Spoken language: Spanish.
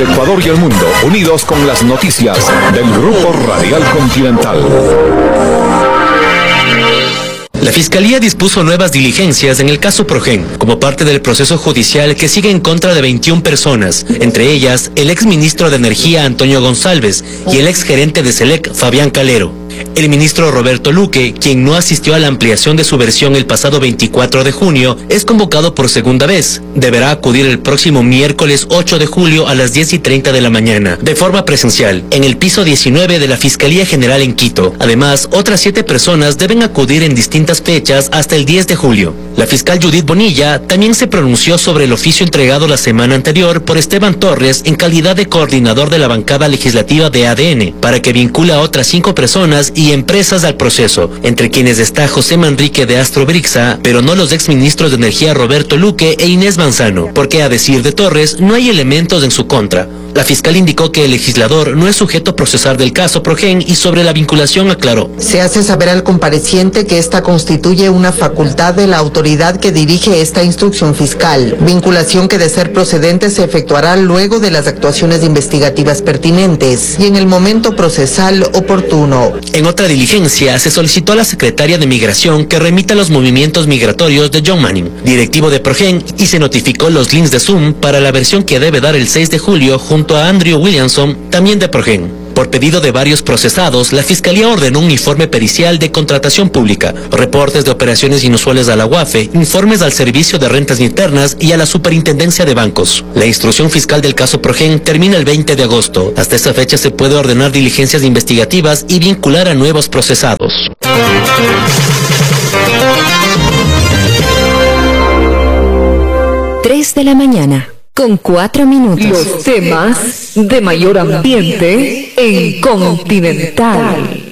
el Ecuador y el mundo, unidos con las noticias del Grupo Radial Continental. La Fiscalía dispuso nuevas diligencias en el caso Progen, como parte del proceso judicial que sigue en contra de 21 personas, entre ellas el exministro de Energía Antonio González y el exgerente de SELEC Fabián Calero. El ministro Roberto Luque, quien no asistió a la ampliación de su versión el pasado 24 de junio, es convocado por segunda vez. Deberá acudir el próximo miércoles 8 de julio a las 10:30 de la mañana, de forma presencial, en el piso 19 de la Fiscalía General en Quito. Además, otras 7 personas deben acudir en distintas fechas hasta el 10 de julio. La fiscal Judith Bonilla también se pronunció sobre el oficio entregado la semana anterior por Esteban Torres en calidad de coordinador de la bancada legislativa de ADN, para que vincula a otras 5 personas y empresas al proceso, entre quienes está José Manrique de Astro Brixa, pero no los exministros de Energía Roberto Luque e Inés Manzano, porque a decir de Torres no hay elementos en su contra. La fiscal indicó que el legislador no es sujeto a procesar del caso Progen y sobre la vinculación aclaró: se hace saber al compareciente que esta constituye una facultad de la autoridad que dirige esta instrucción fiscal, vinculación que de ser procedente se efectuará luego de las actuaciones investigativas pertinentes y en el momento procesal oportuno. En otra diligencia, se solicitó a la secretaria de Migración que remita los movimientos migratorios de John Manning, directivo de Progen, y se notificó los links de Zoom para la versión que debe dar el 6 de julio junto a Andrew Williamson, también de Progen. Por pedido de varios procesados, la Fiscalía ordenó un informe pericial de contratación pública, reportes de operaciones inusuales a la UAFE, informes al Servicio de Rentas Internas y a la Superintendencia de Bancos. La instrucción fiscal del caso Progen termina el 20 de agosto. Hasta esa fecha se puede ordenar diligencias investigativas y vincular a nuevos procesados. 3 de la mañana. Con 4 minutos. Los temas de mayor ambiente en Continental.